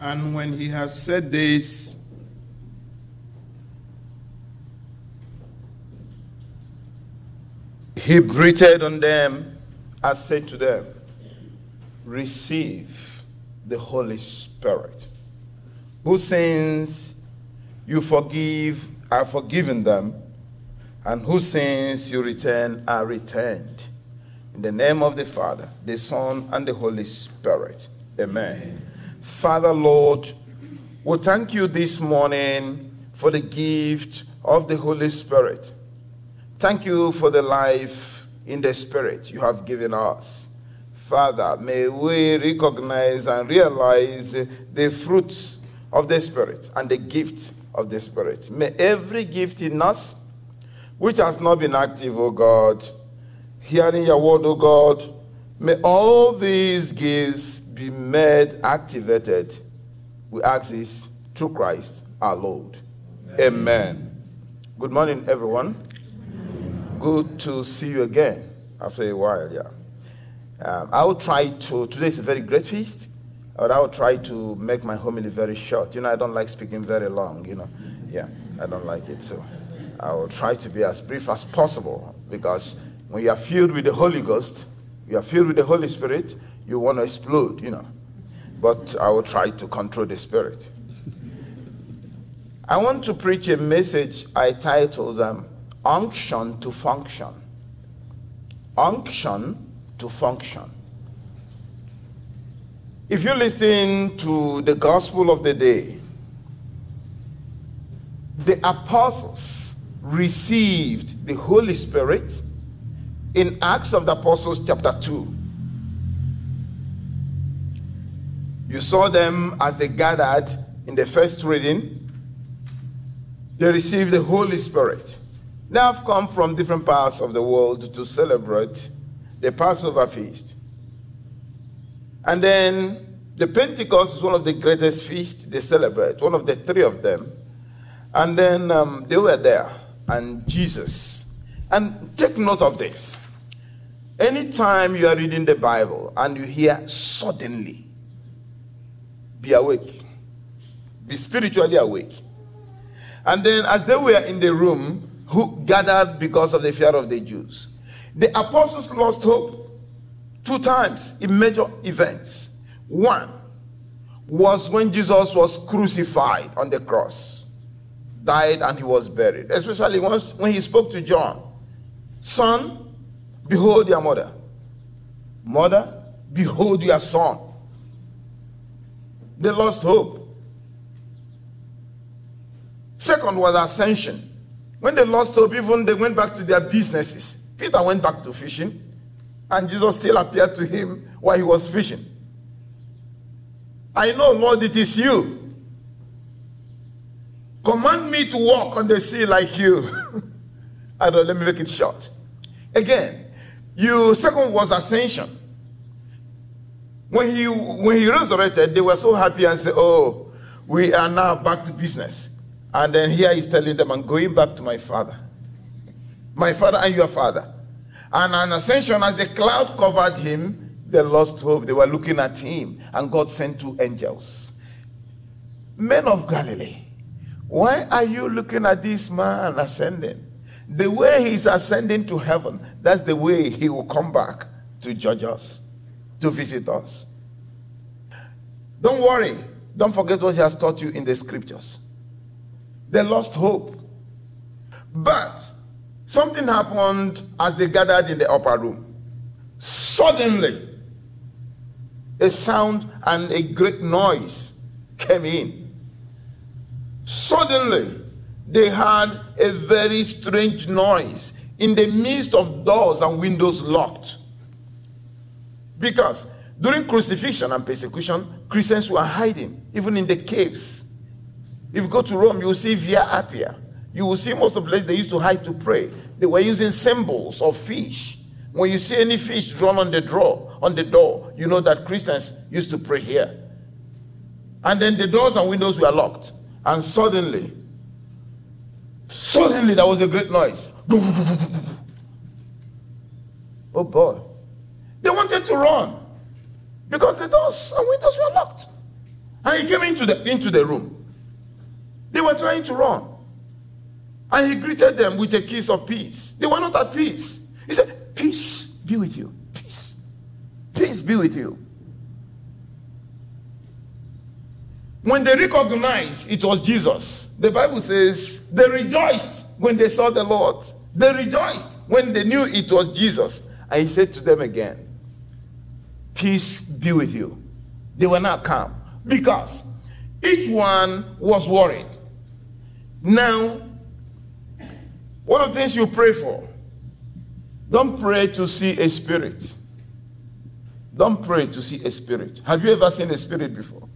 And when he has said this, he breathed on them and said to them, receive the Holy Spirit. Whose sins you forgive are forgiven them, and whose sins you return are returned. In the name of the Father, the Son, and the Holy Spirit. Amen. Father, Lord, we thank you this morning for the gift of the Holy Spirit. Thank you for the life in the Spirit you have given us. Father, may we recognize and realize the fruits of the Spirit and the gift of the Spirit. May every gift in us which has not been active, O God, hearing your word, O God, may all these gifts be made activated. We ask this through Christ our Lord. Amen. Good morning, everyone. Good to see you again after a while. I will try to, today is a very great feast, but I will try to make my homily very short. I don't like speaking very long, I don't like it. So I will try to be as brief as possible, because when you are filled with the Holy Ghost, you are filled with the Holy Spirit, you want to explode, But I will try to control the Spirit. I want to preach a message I titled Unction to Function. Unction to function. If you listen to the gospel of the day, the apostles received the Holy Spirit in Acts of the Apostles chapter 2. You saw them as they gathered in the first reading. They received the Holy Spirit. They have come from different parts of the world to celebrate the Passover feast. And then the Pentecost is one of the greatest feasts they celebrate, one of the three of them. And then they were there, and Jesus. And take note of this. Anytime you are reading the Bible and you hear suddenly, be awake. Be spiritually awake. And then as they were in the room, who gathered because of the fear of the Jews, the apostles lost hope 2 times in major events. One was when Jesus was crucified on the cross, died, and he was buried. Especially when he spoke to John, son, behold your mother. Mother, behold your son. They lost hope. Second was ascension. When they lost hope, even they went back to their businesses. Peter went back to fishing, and Jesus still appeared to him while he was fishing. I know, Lord, it is you. Command me to walk on the sea like you. I don't, let me make it short. Again, second was ascension. When he resurrected, they were so happy and said, oh, we are now back to business. And then here he's telling them, I'm going back to my Father. My Father and your Father. And an ascension, as the cloud covered him, they lost hope. They were looking at him, and God sent 2 angels. Men of Galilee, why are you looking at this man ascending? The way he's ascending to heaven, that's the way he will come back to judge us, to visit us. Don't worry. Don't forget what he has taught you in the scriptures. They lost hope. But something happened as they gathered in the upper room. Suddenly, a sound and a great noise came in. Suddenly, they heard a very strange noise in the midst of doors and windows locked. Because during crucifixion and persecution, Christians were hiding, even in the caves. If you go to Rome, you will see Via Appia. You will see most of the places they used to hide to pray. They were using symbols of fish. When you see any fish drawn on the door, you know that Christians used to pray here. And then the doors and windows were locked. And suddenly there was a great noise. Oh boy. They wanted to run because the doors and windows were locked. And he came into the room. They were trying to run. And he greeted them with a kiss of peace. They were not at peace. He said, peace be with you. Peace. Peace be with you. When they recognized it was Jesus, the Bible says they rejoiced when they saw the Lord. They rejoiced when they knew it was Jesus. And he said to them again, peace be with you. They were not calm because each one was worried. Now, one of the things you pray for, don't pray to see a spirit. Don't pray to see a spirit. Have you ever seen a spirit before?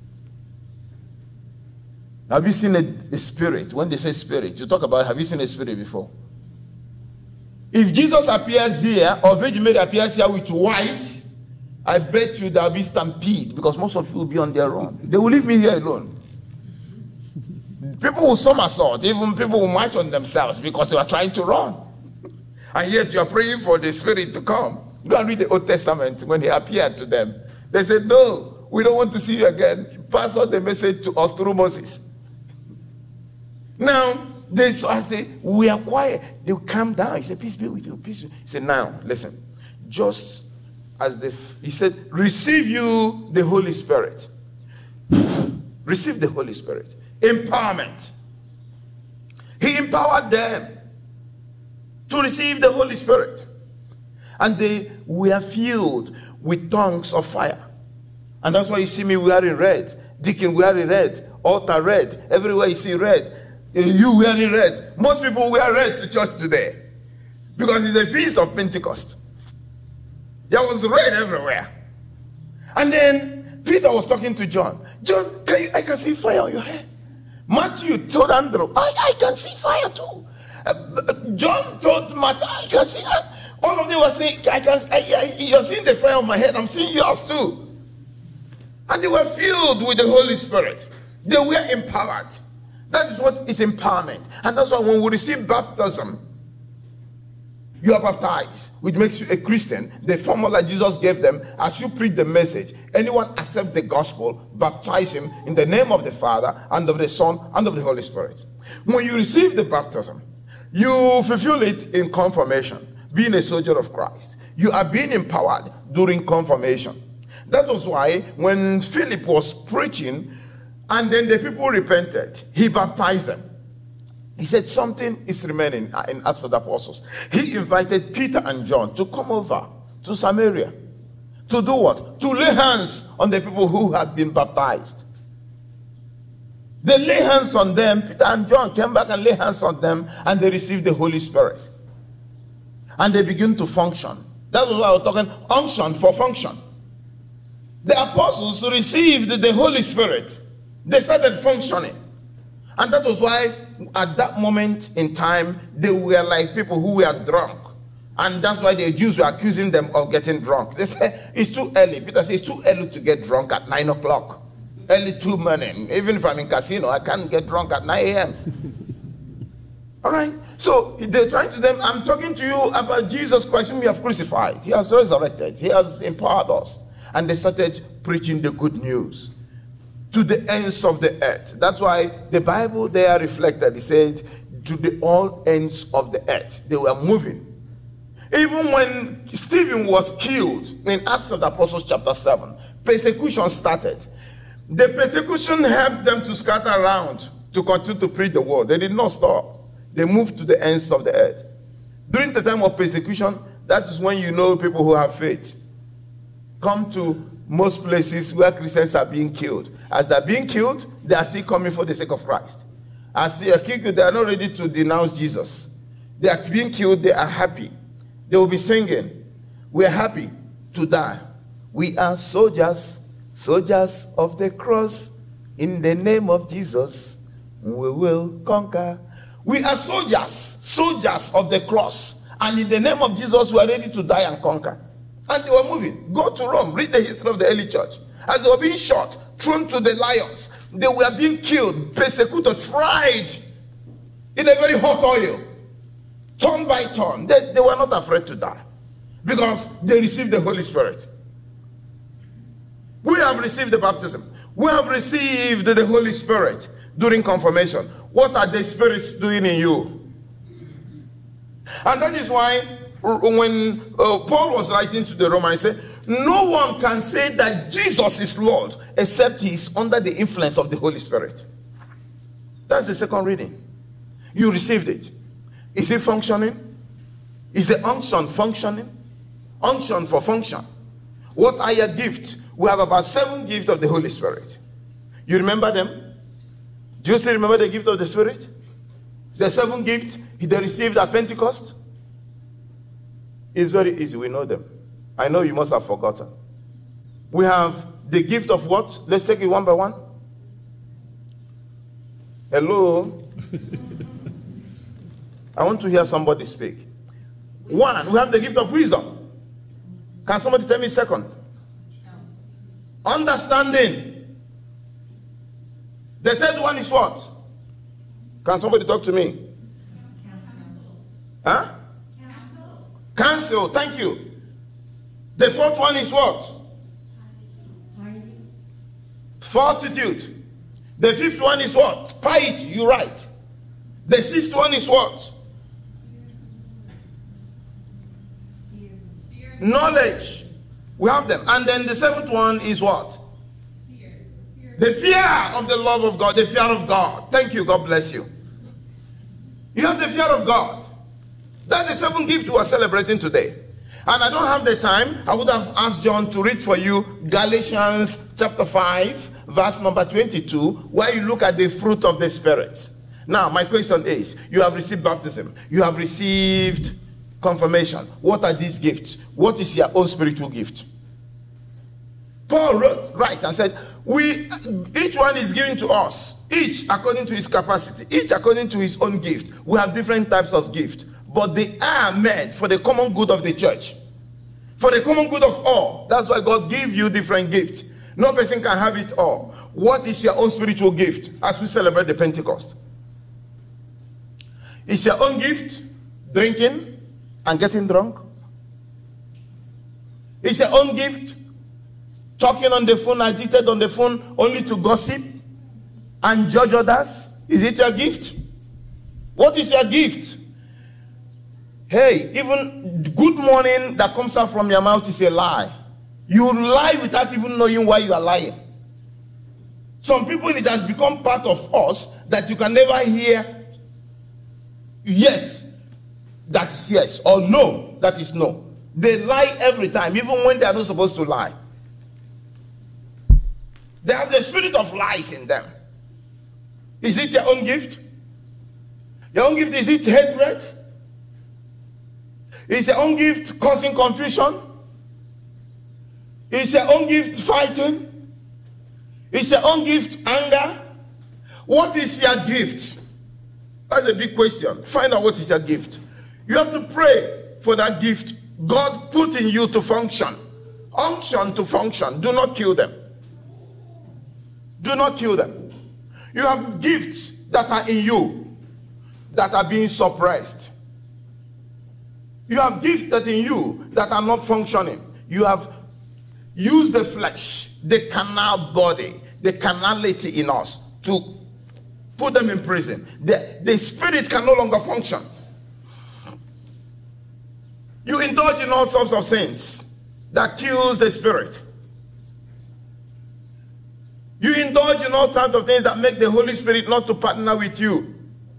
Have you seen a spirit? When they say spirit, you talk about, have you seen a spirit before? If Jesus appears here, or Virgin Mary appears here with white, I bet you there'll be stampede, because most of you will be on their own. They will leave me here alone. People will somersault, even people will march on themselves because they are trying to run. And yet you are praying for the spirit to come. Go and read the Old Testament when he appeared to them. They said, no, we don't want to see you again. Pass on the message to us through Moses. Now, as they were quiet, they would calm down. He said, peace be with you, peace be with you. He said, now, listen, just as he said, receive you the Holy Spirit. Receive the Holy Spirit. Empowerment. He empowered them to receive the Holy Spirit. And they were filled with tongues of fire. And that's why you see me wearing red. Deacon wearing red. Altar red. Everywhere you see red. You wearing red. Most people wear red to church today because it's a feast of Pentecost. There was red everywhere. And then Peter was talking to John. John, I can see fire on your head. Matthew told Andrew, I can see fire too. John told Matthew, I can see. All of them were saying, you're seeing the fire on my head. I'm seeing yours too. And they were filled with the Holy Spirit. They were empowered. That is what is empowerment. And that's why when we receive baptism, you are baptized, which makes you a Christian. The formula Jesus gave them, as you preach the message, anyone accept the gospel, baptize him in the name of the Father, and of the Son, and of the Holy Spirit. When you receive the baptism, you fulfill it in confirmation, being a soldier of Christ. You are being empowered during confirmation. That was why when Philip was preaching, and then the people repented, he baptized them. He said something is remaining in Acts of the Apostles. He invited Peter and John to come over to Samaria. To do what? To lay hands on the people who had been baptized. They lay hands on them. Peter and John came back and lay hands on them, and they received the Holy Spirit. And they begin to function. That was why I was talking unction for function. The apostles received the Holy Spirit. They started functioning. And that was why at that moment in time, they were like people who were drunk. And that's why the Jews were accusing them of getting drunk. They said, it's too early. Peter said, it's too early to get drunk at 9 o'clock. Early 2 morning. Even if I'm in casino, I can't get drunk at 9 a.m. All right? So they're trying to them, I'm talking to you about Jesus Christ whom you have crucified. He has resurrected. He has empowered us. And they started preaching the good news to the ends of the earth. That's why the Bible there reflected. It said, to the all ends of the earth. They were moving. Even when Stephen was killed in Acts of the Apostles chapter 7, persecution started. The persecution helped them to scatter around to continue to preach the word. They did not stop. They moved to the ends of the earth. During the time of persecution, that is when you know people who have faith come to most places where Christians are being killed. As they're being killed, they are still coming for the sake of Christ. As they are killed, they are not ready to denounce Jesus. They are being killed, they are happy. They will be singing, we are happy to die. We are soldiers, soldiers of the cross. In the name of Jesus, we will conquer. We are soldiers, soldiers of the cross. And in the name of Jesus, we are ready to die and conquer. And they were moving. Go to Rome. Read the history of the early church. As they were being shot, thrown to the lions, they were being killed, persecuted, fried in a very hot oil, turn by turn. They were not afraid to die because they received the Holy Spirit. We have received the baptism. We have received the Holy Spirit during confirmation. What are the spirits doing in you? And that is why when Paul was writing to the Romans, he said, no one can say that Jesus is Lord except he is under the influence of the Holy Spirit. That's the second reading. You received it. Is it functioning? Is the unction functioning? Unction for function. What are your gifts? We have about 7 gifts of the Holy Spirit. You remember them? Do you still remember the gift of the Spirit? The 7 gifts they received at Pentecost? It's very easy. We know them. I know you must have forgotten. We have the gift of what? Let's take it one by one. Hello? I want to hear somebody speak. 1, we have the gift of wisdom. Can somebody tell me second? Understanding. The third one is what? Can somebody talk to me? Huh? Counsel. Thank you. The fourth one is what? Fortitude. The fifth one is what? Piety. You're right. The 6th one is what? Knowledge. We have them. And then the 7th one is what? The fear of the love of God. The fear of God. Thank you. God bless you. You have the fear of God. That's the 7th gift we are celebrating today. And I don't have the time. I would have asked John to read for you Galatians chapter 5, verse number 22, where you look at the fruit of the Spirit. Now, my question is, you have received baptism. You have received confirmation. What are these gifts? What is your own spiritual gift? Paul wrote, right, and said, each one is given to us, each according to his capacity, each according to his own gift. We have different types of gift, but they are made for the common good of the church, for the common good of all. That's why God gave you different gifts. No person can have it all. What is your own spiritual gift as we celebrate the Pentecost? Is your own gift drinking and getting drunk? Is your own gift talking on the phone, addicted on the phone only to gossip and judge others? Is it your gift? What is your gift? Hey, even good morning that comes out from your mouth is a lie. You lie without even knowing why you are lying. Some people, it has become part of us that you can never hear yes, that is yes, or no, that is no. They lie every time, even when they are not supposed to lie. They have the spirit of lies in them. Is it your own gift? Your own gift, is it hatred? Is your own gift causing confusion? Is your own gift fighting? Is your own gift anger? What is your gift? That's a big question. Find out what is your gift. You have to pray for that gift God put in you to function. Unction to function. Do not kill them. Do not kill them. You have gifts that are in you that are being suppressed. You have gifts that in you that are not functioning. You have used the flesh, the carnal body, the carnality in us to put them in prison. The spirit can no longer function. You indulge in all sorts of sins that kills the spirit. You indulge in all types of things that make the Holy Spirit not to partner with you.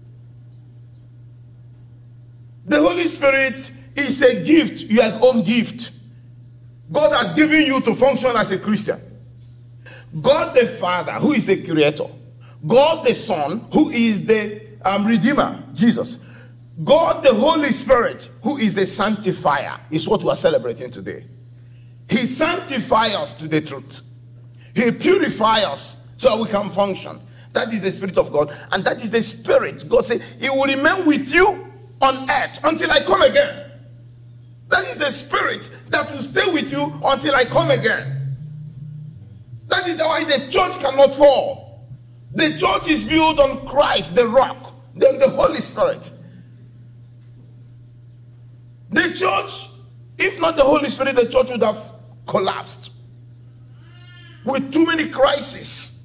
The Holy Spirit is a gift, your own gift. God has given you to function as a Christian. God the Father, who is the creator. God the Son, who is the Redeemer, Jesus. God the Holy Spirit, who is the sanctifier, is what we are celebrating today. He sanctifies us to the truth. He purifies us so we can function. That is the Spirit of God. And that is the Spirit. God said, He will remain with you on earth until I come again. That is the Spirit that will stay with you until I come again. That is why the church cannot fall. The church is built on Christ, the rock, then the Holy Spirit. The church, if not the Holy Spirit, the church would have collapsed with too many crises.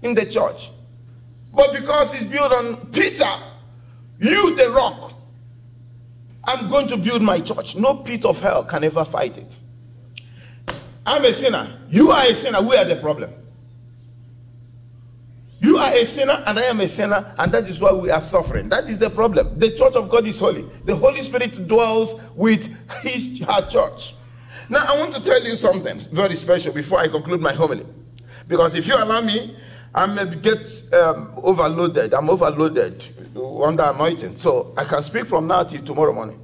in the church. But because it's built on Peter, you the rock, I'm going to build my church. No pit of hell can ever fight it. I'm a sinner. You are a sinner. We are the problem. You are a sinner and I am a sinner, and that is why we are suffering. That is the problem. The church of God is holy. The Holy Spirit dwells with her church. Now I want to tell you something very special before I conclude my homily. Because if you allow me, I may get overloaded. I'm overloaded under anointing. So I can speak from now till tomorrow morning.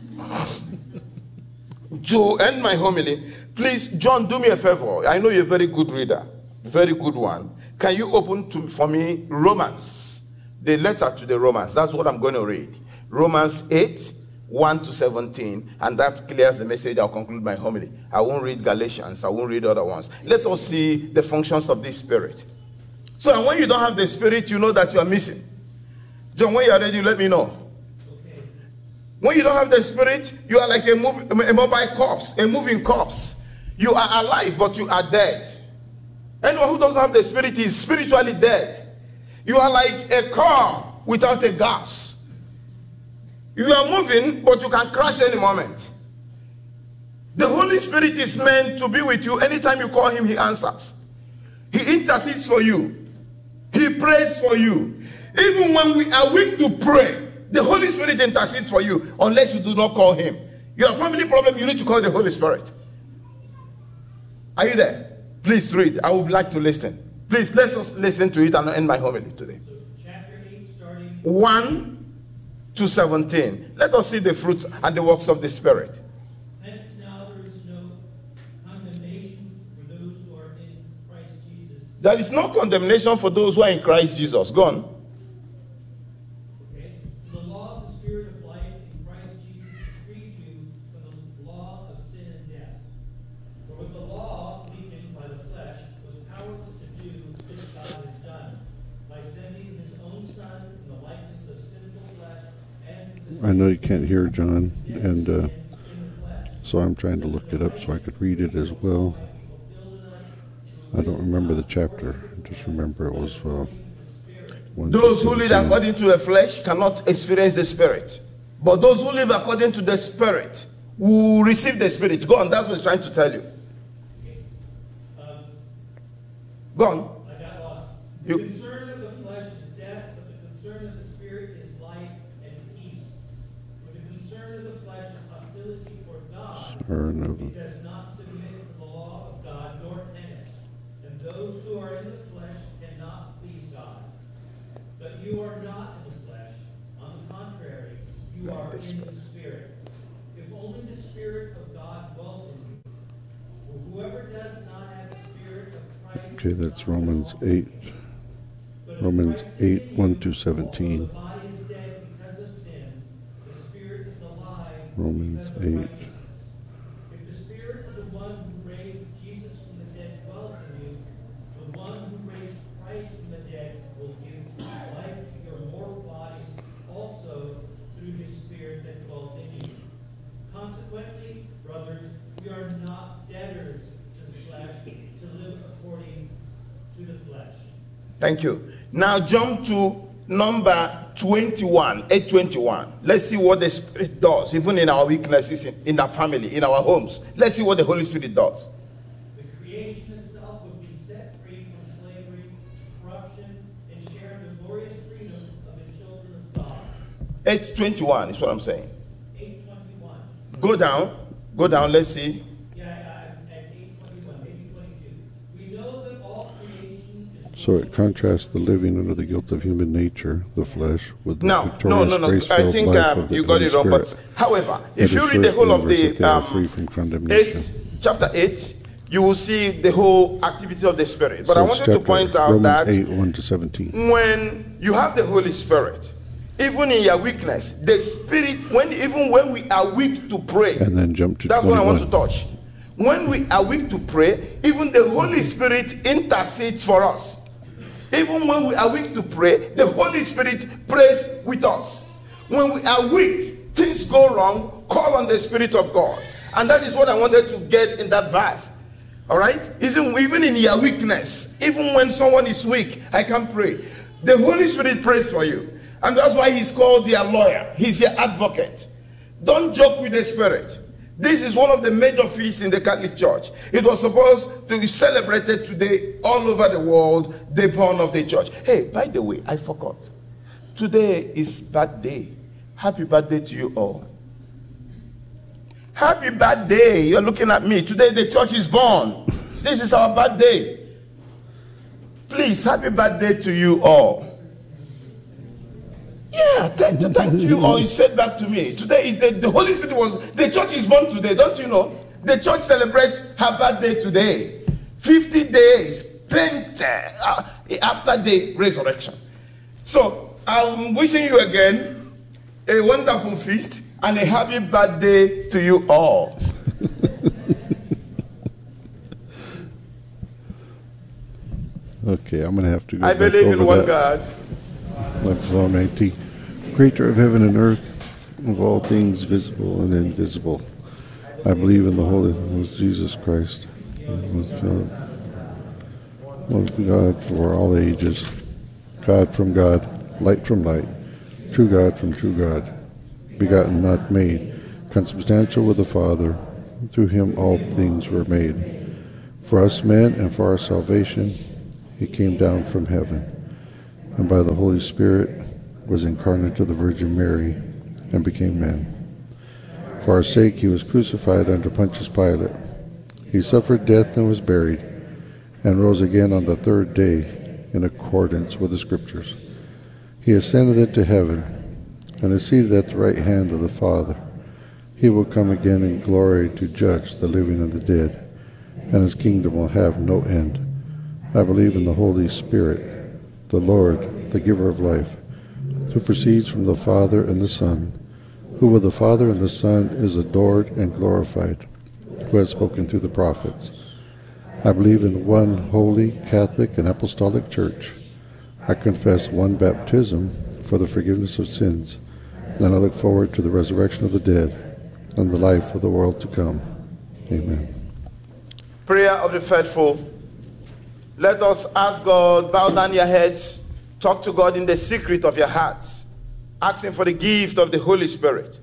To end my homily, please, John, do me a favor. I know you're a very good reader, very good one. Can you open for me Romans, the letter to the Romans? That's what I'm going to read. Romans 8, 1 to 17, and that clears the message. I'll conclude my homily. I won't read Galatians. I won't read other ones. Let us see the functions of this Spirit. So that when you don't have the Spirit, you know that you are missing. John, when you are ready, let me know. Okay. When you don't have the Spirit, you are like a mobile corpse, a moving corpse. You are alive, but you are dead. Anyone who doesn't have the Spirit is spiritually dead. You are like a car without a gas. You are moving, but you can crash any moment. The Holy Spirit is meant to be with you. Anytime you call him, he answers. He intercedes for you. He prays for you. Even when we are weak to pray, the Holy Spirit intercedes for you, unless you do not call him. You have a family problem, you need to call the Holy Spirit. Are you there? Please read. I would like to listen. Please, let us listen to it and end my homily today. So chapter 8, starting 1 to 17. Let us see the fruits and the works of the Spirit. Hence now there is no condemnation for those who are in Christ Jesus. There is no condemnation for those who are in Christ Jesus. Go on. Okay. The law of the Spirit of life in Christ Jesus has freed you from the law of sin and death. For with the law, weakened by the flesh, was powerless to do this God has done, by sending his own Son in the likeness of sinful flesh and I know you can't hear John, and so I'm trying to look it up so I could read it as well. I don't remember the chapter. I just remember it was 1 Those who live according to the flesh cannot experience the Spirit. But those who live according to the Spirit will receive the Spirit. Go on, that's what he's trying to tell you. Go on. I got lost. The concern of the flesh is death, but the concern of the Spirit is life and peace. For the concern of the flesh is hostility toward God. It does not submit to the law of God, nor can it. And those who are in the flesh cannot please God. But you are not in the flesh. On the contrary, you are in the Spirit. If only the Spirit of God dwells in you. For whoever does not have the Spirit of Christ. Okay, that's Romans 8. Romans 8, 1 to 17. The body is dead because of sin. The Spirit is alive. Romans because of 8. righteousness. If the Spirit of the one who raised Jesus from the dead dwells in you, the one who raised Christ from the dead will give life to your mortal bodies also through his Spirit that dwells in you. Consequently, brothers, we are not debtors to the flesh to live according to the flesh. Thank you. Now jump to number 21, 821. Let's see what the Spirit does, even in our weaknesses, in our family, in our homes. Let's see what the Holy Spirit does. The creation itself would be set free from slavery, corruption, and share in the glorious freedom of the children of God. 821 is what I'm saying. 8:21. Go down, let's see. Yeah, at 8:21, maybe 22. We know that all creation is. So it contrasts the living under the guilt of human nature, the flesh, with the No. victorious grace-filled I think life of the you got Holy it wrong. But Spirit. however, That if you is read the first whole of believers that they are free the from condemnation. chapter 8, you will see the whole activity of the Spirit. But So I it's wanted to chapter point out Romans that 8, 1 to 17. when you have the Holy Spirit, even in your weakness, the Spirit, even when we are weak to pray, And then jump to that's 21. what I want to touch. When we are weak to pray, even the Holy Spirit intercedes for us. Even when we are weak to pray, the Holy Spirit prays with us. When we are weak, things go wrong, call on the Spirit of God. And that is what I wanted to get in that verse. All right? Even in your weakness, even when someone is weak, I can pray. The Holy Spirit prays for you. And that's why he's called your lawyer. He's your advocate. Don't joke with the Spirit. This is one of the major feasts in the Catholic Church. It was supposed to be celebrated today all over the world, the born of the church. Hey, by the way, I forgot. Today is birthday. Happy birthday to you all. Happy birthday. You're looking at me. Today the church is born. This is our birthday. Please, happy birthday to you all. Yeah, thank you all. You said back to me. Today is the Holy Spirit the church is born today. Don't you know? The church celebrates her birthday today. 50 days spent after the resurrection. So I'm wishing you again a wonderful feast and a happy birthday to you all. Okay, I'm going to have to go I back believe over in one that. God. Psalm Almighty, creator of heaven and earth, of all things visible and invisible. I believe in the Holy Ghost, Jesus Christ, one God for all ages, God from God, light from light, true God from true God, begotten, not made, consubstantial with the Father. Through him all things were made. For us men and for our salvation, he came down from heaven, and by the Holy Spirit was incarnate of the Virgin Mary and became man. For our sake he was crucified under Pontius Pilate. He suffered death and was buried, and rose again on the third day in accordance with the Scriptures. He ascended into heaven, and is seated at the right hand of the Father. He will come again in glory to judge the living and the dead, and his kingdom will have no end. I believe in the Holy Spirit, the Lord, the giver of life, who proceeds from the Father and the Son, who with the Father and the Son is adored and glorified, who has spoken through the prophets. I believe in one holy, Catholic, and Apostolic Church. I confess one baptism for the forgiveness of sins, and I look forward to the resurrection of the dead and the life of the world to come. Amen. Prayer of the faithful. Let us ask God, bow down your heads, talk to God in the secret of your hearts, asking for the gift of the Holy Spirit.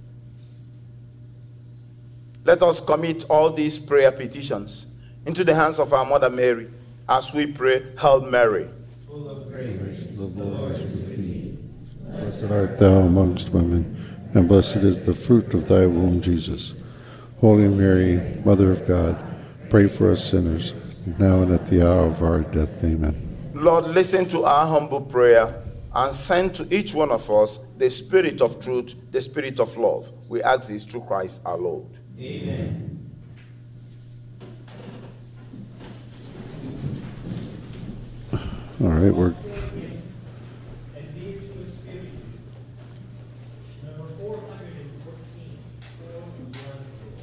Let us commit all these prayer petitions into the hands of our Mother Mary as we pray, Hail Mary. Full of grace, The Lord is with thee. Blessed art thou amongst women, and blessed is the fruit of thy womb, Jesus. Holy Mary, Mother of God, pray for us sinners, now and at the hour of our death. Amen. Lord, listen to our humble prayer and send to each one of us the Spirit of truth, the Spirit of love. We ask this through Christ our Lord. Amen. All right, we're